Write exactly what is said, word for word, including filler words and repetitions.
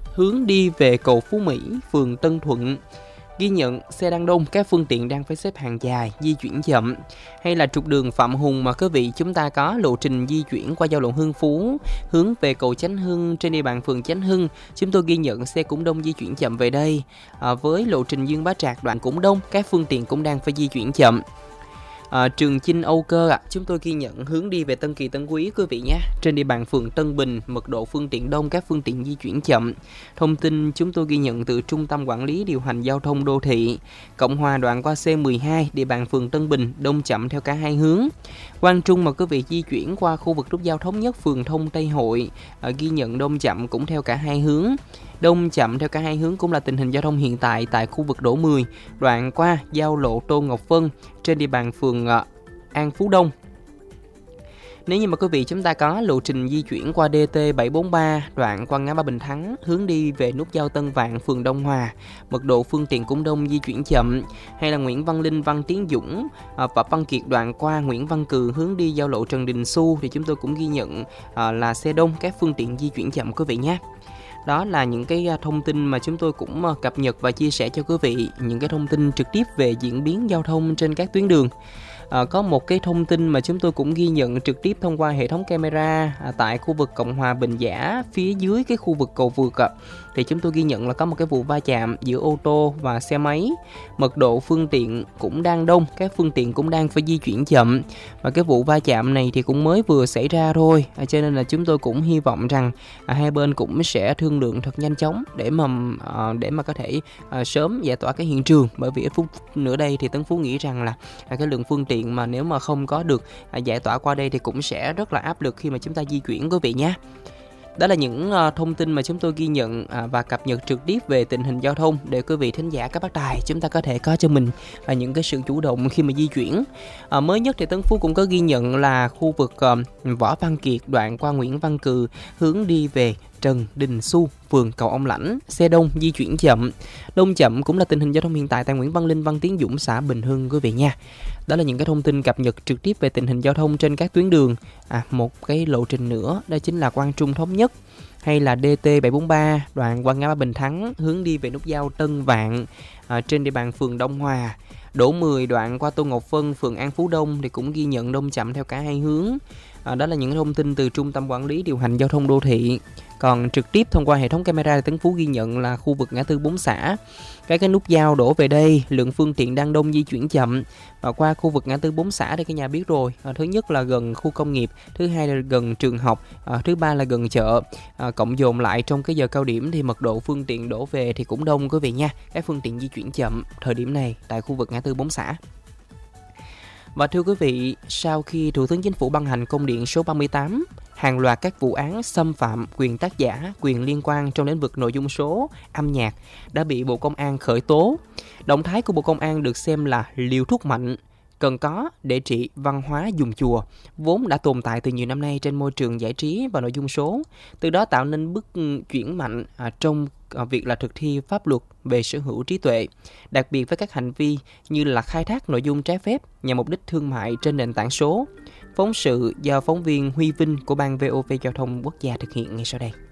hướng đi về cầu Phú Mỹ, phường Tân Thuận, ghi nhận xe đang đông, các phương tiện đang phải xếp hàng dài, di chuyển chậm. Hay là trục đường Phạm Hùng mà quý vị chúng ta có lộ trình di chuyển qua giao lộ Hưng Phú hướng về cầu Chánh Hưng trên địa bàn phường Chánh Hưng, chúng tôi ghi nhận xe cũng đông, di chuyển chậm về đây. À, với lộ trình Dương Bá Trạc đoạn cũng đông, các phương tiện cũng đang phải di chuyển chậm. À, Trường Chinh Âu Cơ ạ, à, chúng tôi ghi nhận hướng đi về Tân Kỳ Tân Quý quý vị nhé. Trên địa bàn phường Tân Bình, mật độ phương tiện đông, các phương tiện di chuyển chậm. Thông tin chúng tôi ghi nhận từ Trung tâm Quản lý Điều hành Giao thông Đô thị. Cộng Hòa đoạn qua C mười hai, địa bàn phường Tân Bình, đông chậm theo cả hai hướng. Quang Trung mà quý vị di chuyển qua khu vực nút giao thống nhất phường Thông Tây Hội, à, ghi nhận đông chậm cũng theo cả hai hướng. Đông chậm theo cả hai hướng cũng là tình hình giao thông hiện tại tại khu vực Đỗ mười, đoạn qua giao lộ Tô Ngọc Vân trên địa bàn phường An Phú Đông. Nếu như mà quý vị chúng ta có lộ trình di chuyển qua D T bảy bốn ba đoạn qua ngã ba Bình Thắng hướng đi về nút giao Tân Vạn phường Đông Hòa, mật độ phương tiện cũng đông, di chuyển chậm. Hay là Nguyễn Văn Linh, Văn Tiến Dũng và Văn Kiệt đoạn qua Nguyễn Văn Cừ hướng đi giao lộ Trần Đình Xu thì chúng tôi cũng ghi nhận là xe đông, các phương tiện di chuyển chậm quý vị nhé. Đó là những cái thông tin mà chúng tôi cũng cập nhật và chia sẻ cho quý vị, những cái thông tin trực tiếp về diễn biến giao thông trên các tuyến đường. À, có một cái thông tin mà chúng tôi cũng ghi nhận trực tiếp thông qua hệ thống camera à, tại khu vực Cộng Hòa Bình Giả phía dưới cái khu vực cầu vượt à. Thì chúng tôi ghi nhận là có một cái vụ va chạm giữa ô tô và xe máy, mật độ phương tiện cũng đang đông, các phương tiện cũng đang phải di chuyển chậm, và cái vụ va chạm này thì cũng mới vừa xảy ra thôi, à, cho nên là chúng tôi cũng hy vọng rằng à, hai bên cũng sẽ thương lượng thật nhanh chóng để mà à, để mà có thể à, sớm giải tỏa cái hiện trường, bởi vì ít phút nữa đây thì Tấn Phú nghĩ rằng là à, cái lượng phương tiện mà nếu mà không có được à, giải tỏa qua đây thì cũng sẽ rất là áp lực khi mà chúng ta di chuyển quý vị nhé. Đó là những uh, thông tin mà chúng tôi ghi nhận uh, và cập nhật trực tiếp về tình hình giao thông để quý vị thính giả các bác tài chúng ta có thể có cho mình uh, những cái sự chủ động khi mà di chuyển. Uh, mới nhất thì Tấn Phú cũng có ghi nhận là khu vực uh, Võ Văn Kiệt đoạn qua Nguyễn Văn Cừ hướng đi về Trần Đình Xu, phường Cầu Ông Lãnh, xe đông, di chuyển chậm. Đông chậm cũng là tình hình giao thông hiện tại tại Nguyễn Văn Linh, Văn Tiến Dũng, xã Bình Hưng quý vị nha. Đó là những cái thông tin cập nhật trực tiếp về tình hình giao thông trên các tuyến đường. À, một cái lộ trình nữa đó chính là Quang Trung Thống Nhất hay là D T bảy bốn ba đoạn qua ngã ba Bình Thắng hướng đi về nút giao Tân Vạn à, trên địa bàn phường Đông Hòa. Đỗ mười đoạn qua Tô Ngọc Vân, phường An Phú Đông thì cũng ghi nhận đông chậm theo cả hai hướng. À, đó là những thông tin từ Trung tâm Quản lý Điều hành Giao thông Đô thị. Còn trực tiếp thông qua hệ thống camera thì Tấn Phú ghi nhận là khu vực ngã tư Bốn Xã, cái cái nút giao đổ về đây, lượng phương tiện đang đông, di chuyển chậm. Và qua khu vực ngã tư Bốn Xã thì cả nhà biết rồi, à, thứ nhất là gần khu công nghiệp, thứ hai là gần trường học, à, thứ ba là gần chợ. À, cộng dồn lại trong cái giờ cao điểm thì mật độ phương tiện đổ về thì cũng đông quý vị nha. Các phương tiện di chuyển chậm thời điểm này tại khu vực ngã tư Bốn Xã. Và thưa quý vị, sau khi Thủ tướng Chính phủ ban hành công điện số ba mươi tám, hàng loạt các vụ án xâm phạm quyền tác giả, quyền liên quan trong lĩnh vực nội dung số, âm nhạc đã bị Bộ Công an khởi tố. Động thái của Bộ Công an được xem là liều thuốc mạnh cần có để trị văn hóa dùng chùa, vốn đã tồn tại từ nhiều năm nay trên môi trường giải trí và nội dung số, từ đó tạo nên bước chuyển mạnh à, trong à, việc là thực thi pháp luật về sở hữu trí tuệ, đặc biệt với các hành vi như là khai thác nội dung trái phép nhằm mục đích thương mại trên nền tảng số. Phóng sự do phóng viên Huy Vinh của Ban vê o vê Giao thông Quốc gia thực hiện ngay sau đây.